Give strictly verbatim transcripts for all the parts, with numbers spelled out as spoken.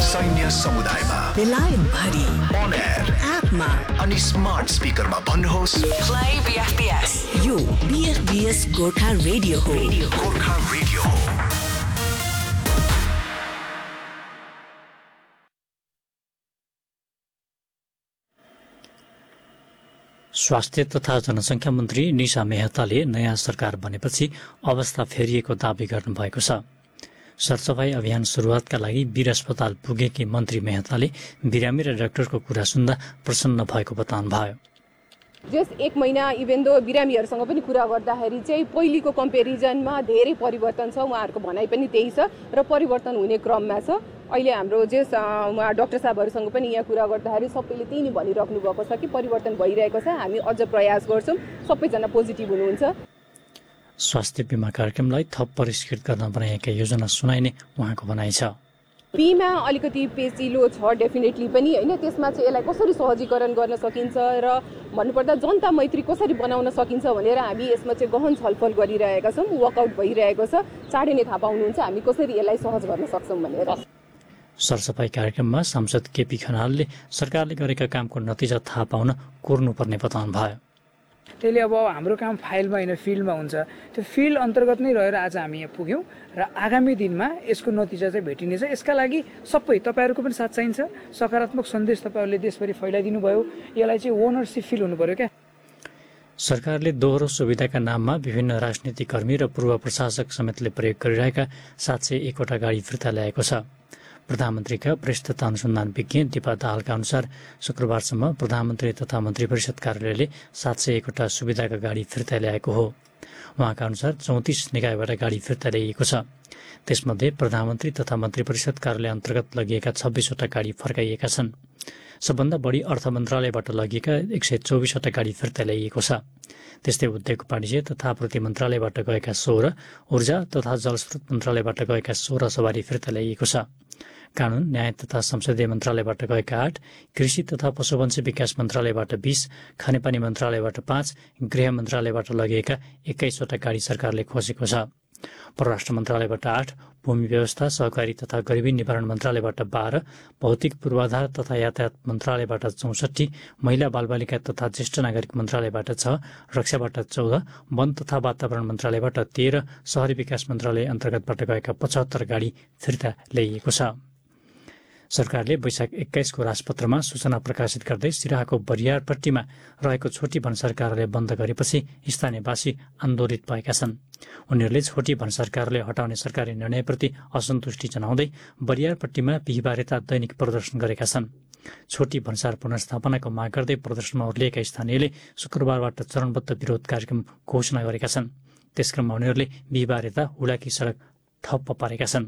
सैन्य समुदायमा, बेलायत भरि, on air, एपमा अनि स्मार्ट स्पिकरमा भन्नुहोस् प्ले बीएफबीएस। यो बीएफबीएस गोर्खा रेडियो हो। गोर्खा रेडियो हो। स्वास्थ्य तथा जनसङ्ख्या मन्त्री निशा मेहताले नयाँ सरकार बनेपछि अवस्था फेरिएको दावी गर्नुभएको छ। सरसफाई अभियान सुरुवातका लागि वीर अस्पताल पुगेकी मन्त्री मेहताले बिरामी र डाक्टरको कुरा सुन्दा प्रसन्न भएको बताउनुभयो। जस एक महिना इभेन दो बिरामीहरूसँग पनि कुरा गर्दाखेरि चाहिँ पहिलेको कम्पेरिजनमा धेरै परिवर्तन छ, उहाँहरूको भनाइ पनि त्यही छ र परिवर्तन हुने क्रममा छ। अहिले हाम्रो जस उहाँ डाक्टर साहबहरूसँग पनि यहाँ कुरा गर्दाखेरि सबैले त्यही नै भनिराख्नु भएको छ कि परिवर्तन भइरहेको छ, हामी अझ प्रयास गर्छौँ, सबैजना पोजिटिभ हुनुहुन्छ। स्वास्थ्य बीमा कार्यक्रमलाई थप परिष्कृत गर्न बनाएका योजना सुनाइने उहाँको भनाइ छ। बीमा अलिकति पेचिलो छ डेफिनेटली पनि होइन, त्यसमा चाहिँ यसलाई कसरी सहजीकरण गर्न सकिन्छ र भन्नुपर्दा जनता मैत्री कसरी बनाउन सकिन्छ भनेर हामी यसमा चाहिँ गहन छलफल गरिरहेका छौँ। वर्कआउट भइरहेको छ, चाँडै नै थाहा पाउनुहुन्छ हामी कसरी यसलाई सहज गर्न सक्छौँ भनेर। सरसफाई कार्यक्रममा सांसद केपी खनालले सरकारले गरेका कामको नतिजा थाहा पाउन कोर्नुपर्ने बताउनु भयो। त्यसले अब हाम्रो काम फाइलमा होइन फिल्डमा हुन्छ, त्यो फिल्ड अन्तर्गत नै रहेर आज हामी यहाँ पुग्यौँ र आगामी दिनमा यसको नतिजा चाहिँ भेटिनेछ। यसका लागि सबै तपाईँहरूको पनि साथ चाहिन्छ, सकारात्मक सन्देश तपाईँहरूले देशभरि फैलाइदिनु भयो, यसलाई चाहिँ ओनरसिप फिल हुनु पर्यो क्या। सरकारले दोहोरो सुविधाका नाममा विभिन्न राजनीतिक कर्मी र पूर्व प्रशासक समेतले प्रयोग गरिरहेका सात सय एकवटा गाडी फिर्ता ल्याएको छ। प्रधानमन्त्रीका प्रेस तथा अनुसन्धान विज्ञ दिपा दाहालका अनुसार शुक्रबारसम्म प्रधानमन्त्री तथा मन्त्री परिषद कार्यालयले सात सय एकवटा सुविधाका गाडी फिर्ता ल्याएको हो। उहाँका अनुसार चौतिस निकायबाट गाडी फिर्ता ल्याइएको छ। त्यसमध्ये प्रधानमन्त्री तथा मन्त्री परिषद कार्यालय अन्तर्गत लगिएका छब्बिसवटा गाडी फर्काइएका छन्। सबभन्दा बढी अर्थ मन्त्रालयबाट लगिएका एक सय चौबिसवटा गाडी फिर्ता ल्याइएको छ। त्यस्तै उद्योग वाणिज्य तथा आपूर्ति मन्त्रालयबाट गएका सोह्र, ऊर्जा तथा जलस्रोत मन्त्रालयबाट गएका सोह्र सवारी फिर्ता ल्याइएको छ। कानून न्याय तथा संसदीय मन्त्रालयबाट गएका आठ, कृषि तथा पशुवंशी विकास मन्त्रालयबाट बीस, खानेपानी मन्त्रालयबाट पाँच, गृह मन्त्रालयबाट लगिएका एक्काइसवटा गाडी सरकारले खोजेको छ। परराष्ट्र मन्त्रालयबाट आठ, भूमि व्यवस्था सहकारी तथा गरिबी निवारण मन्त्रालयबाट बाह्र, भौतिक पूर्वाधार तथा यातायात मन्त्रालयबाट चौसठी, महिला बालबालिका तथा ज्येष्ठ नागरिक मन्त्रालयबाट छ, रक्षाबाट चौध, वन तथा वातावरण मन्त्रालयबाट तेह्र, शहरी विकास मन्त्रालय अन्तर्गतबाट गएका पचहत्तर गाडी फिर्ता ल्याइएको छ। सरकारले वैशाख एक्काइसको राजपत्रमा सूचना प्रकाशित गर्दै सिराहाको बरियारपट्टीमा रहेको छोटी भन्सार कार्यालय बन्द गरेपछि स्थानीयवासी आन्दोलित भएका छन्। उनीहरूले छोटी भन्सार कार्यालय हटाउने सरकारी निर्णयप्रति असन्तुष्टि जनाउँदै बरियारपट्टीमा बिहिबार यता दैनिक प्रदर्शन गरेका छन्। छोटी भन्सार पुनर्स्थापनाको माग गर्दै प्रदर्शनमा ओर्लिएका स्थानीयले शुक्रबारबाट चरणबद्ध विरोध कार्यक्रम घोषणा गरेका छन्। त्यसक्रममा उनीहरूले बिहिबार यता हुलाकी सडक ठप्प पारेका छन्।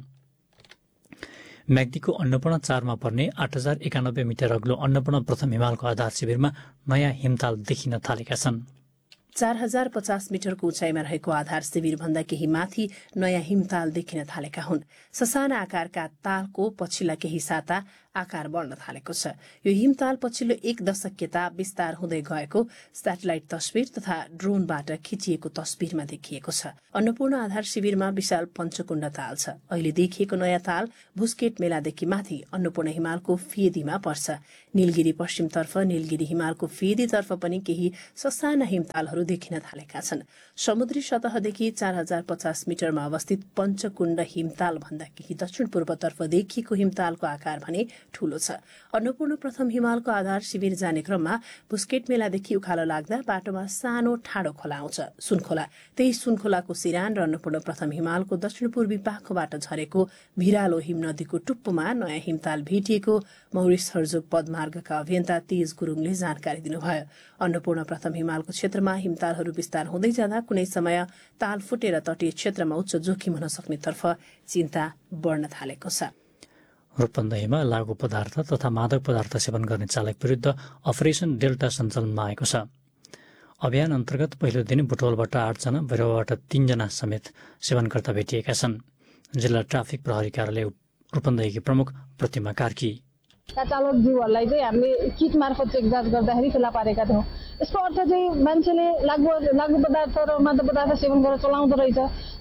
म्याग्दीको अन्नपूर्ण चारमा पर्ने आठ हजार एकानब्बे मिटर अग्लो अन्नपूर्ण प्रथम हिमालको आधार शिविरमा नयाँ हिमताल देखिन थालेका छन्। चार हजार पचास मिटरको उचाइमा रहेको आधार शिविर भन्दा केही माथि नयाँ हिमताल देखिन थालेका हुन्। ससाना आकारका तालको पछिल्ला केही साता आकार बढ्न थालेको छ। यो हिमताल पछिल्लो एक दशक यता विस्तार हुँदै गएको स्याटेलाइट तस्बिर तथा ड्रोनबाट खिचिएको तस्बिरमा देखिएको छ। अन्नपूर्ण आधार शिविरमा विशाल पञ्चकुण्ड ताल छ। अहिले देखिएको नयाँ ताल भुस्केट मेलादेखि माथि अन्नपूर्ण हिमालको फेदीमा पर्छ। नीलगिरी पश्चिमतर्फ नीलगिरी हिमालको फेदीतर्फ पनि केही ससाना हिमतालहरू देखिन थालेका छन्। समुद्री सतहदेखि चार हजार पचास मिटरमा अवस्थित पञ्चकुण्ड हिमताल भन्दा केही दक्षिण पूर्वतर्फ देखिएको हिमतालको आकार भने ठूलो छ। अन्नपूर्ण प्रथम हिमालको आधार शिविर जाने क्रममा भुस्केट मेलादेखि उकालो लाग्दा बाटोमा सानो ठाडो खोला आउँछ, सुनखोला। त्यही सुनखोलाको सिरान र अन्नपूर्ण प्रथम हिमालको दक्षिण पूर्वी पाखोबाट झरेको भिरालो हिम नदीको टुप्पोमा नयाँ हिमताल भेटिएको मौरिस हर्जोग पदमार्गका अभियन्ता तेज गुरुङले जानकारी दिनुभयो। अन्नपूर्ण प्रथम हिमालको क्षेत्रमा हिमतालहरू विस्तार हुँदै जाँदा कुनै समय ताल फुटेर तटीय क्षेत्रमा उच्च जोखिम हुन सक्नेतर्फ चिन्ता बढ्न थालेको छ। रूपन्देहीमा लागू पदार्थ तथा मादक पदार्थ सेवन गर्ने चालक विरुद्ध अपरेसन डेल्टा सञ्चालनमा आएको छ। अभियान अन्तर्गत पहिलो दिन बुटवलबाट आठजना, भैरवबाट तीनजना समेत सेवनकर्ता भेटिएका छन्। जिल्ला ट्राफिक प्रहरी कार्यालय रूपन्देहीकी प्रमुख प्रतिमा कार्की। चालकज्यूहरूलाई चाहिँ हामीले किट मार्फत चेक जाँच गर्दाखेरि फेला पारेका थियौँ। यसको अर्थ चाहिँ मान्छेले लागु लागु पदार्थ र मादक पदार्थ सेवन गरेर चलाउँदो रहेछ,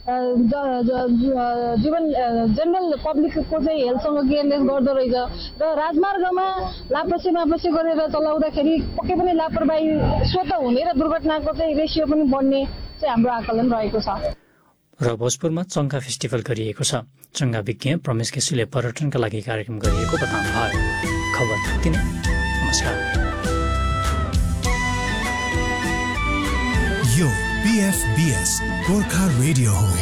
जीवन जेनरल पब्लिकको चाहिँ हेल्थसँग केयरलेस गर्दो रहेछ र राजमार्गमा लापसी मापसी गरेर चलाउँदाखेरि पक्कै पनि लापरवाही स्वत हुने र दुर्घटनाको चाहिँ रेसियो पनि बढ्ने चाहिँ हाम्रो आकलन रहेको छ। र भोजपुरमा चङ्गा फेस्टिभल गरिएको छ। चङ्गा विज्ञ प्रमेश केसीले पर्यटनका लागि कार्यक्रम गरिएको बताउनुभयो। खबर यति नै। नमस्कार। यो बीएफबीएस गोर्खा रेडियो हो।